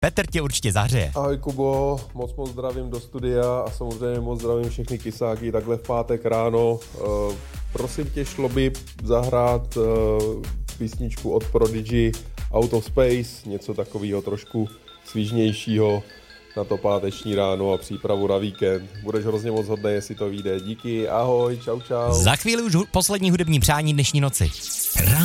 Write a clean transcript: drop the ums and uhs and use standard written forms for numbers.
Petr tě určitě zahřeje. Ahoj Kubo, moc zdravím do studia a samozřejmě moc zdravím všechny kysáky takhle v pátek ráno. Prosím tě, šlo by zahrát písničku od Prodigy Out of Space, něco takového trošku svížnějšího na to páteční ráno a přípravu na víkend. Budeš hrozně moc hodnej, jestli to vyjde. Díky, ahoj, čau. Za chvíli už poslední hudební přání dnešní noci.